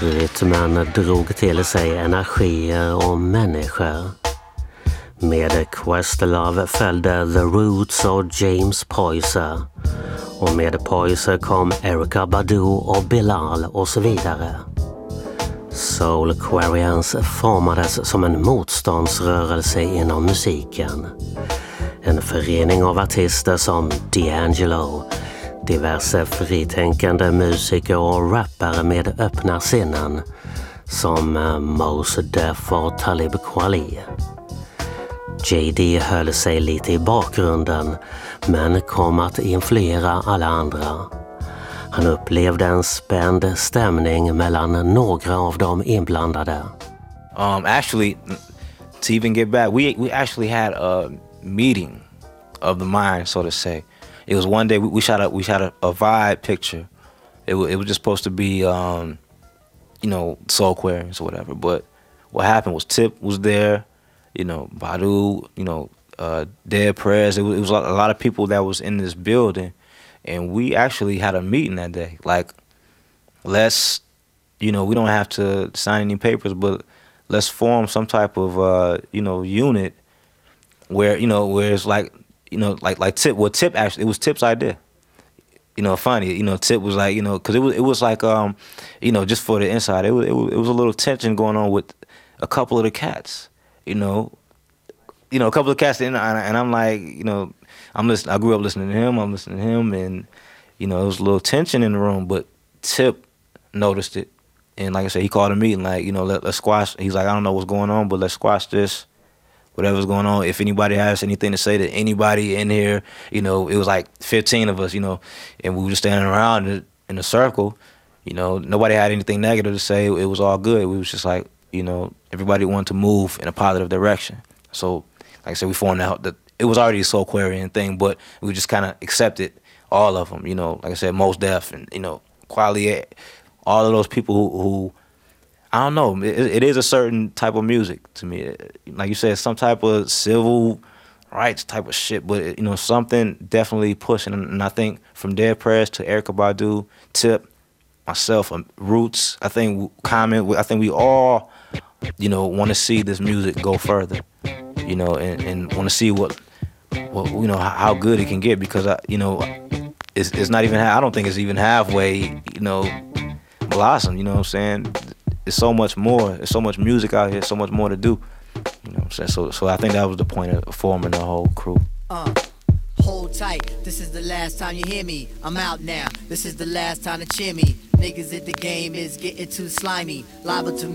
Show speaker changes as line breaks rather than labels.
Rytmen drog till sig energier och människor. Med Questlove följde The Roots och James Poyser. Och med Poyser kom Erykah Badu och Bilal och så vidare. Soulquarians formades som en motståndsrörelse inom musiken. En förening av artister som D'Angelo, diverse fritänkande musiker och rappare med öppna sinnen som Mos Def och Talib Kweli. JD höll sig lite i bakgrunden men kom att influera alla andra. Han upplevde en spänd stämning mellan några av de inblandade.
Actually, to even get back, we actually had a meeting of the mind, so to say. It was one day we shot a vibe picture. It was just supposed to be, Soulquarians or whatever. But what happened was Tip was there, Badu, Dead Prez. It was a lot of people that was in this building, and we actually had a meeting that day. Like, let's, we don't have to sign any papers, but let's form some type of, unit where it's like, like Tip. Well, Tip actually, it was Tip's idea. Funny. Tip was like, because it was like, just for the inside, it was a little tension going on with a couple of the cats. A couple of cats, and I'm like, I'm listening. I grew up listening to him. I'm listening to him, and it was a little tension in the room. But Tip noticed it, and like I said, he called a meeting. Like, let's squash. He's like, I don't know what's going on, but let's squash this. Whatever's going on. If anybody has anything to say to anybody in here, it was like 15 of us, and we were just standing around in a circle. Nobody had anything negative to say. It was all good. We was just like, everybody wanted to move in a positive direction. So, like I said, we formed out that it was already a Soulquarian thing, but we just kind of accepted all of them. Like I said, Mos Def and Kweli, all of those people who I don't know. It is a certain type of music to me. Like you said, some type of civil rights type of shit, but something definitely pushing. And I think from Dead Prez to Erykah Badu, Tip, myself, Roots, I think Common, I think we all, want to see this music go further, and want to see what how good it can get, because it's not even. I don't think it's even halfway, blossom. You know what I'm saying? It's so much more. There's so much music out here. So much more to do. You know what I'm saying? So I think that was the point of forming the whole crew.
Hold tight, this is the last time you hear me. I'm out now, this is the last time to cheer me. Niggas at the game is getting too slimy. Liable to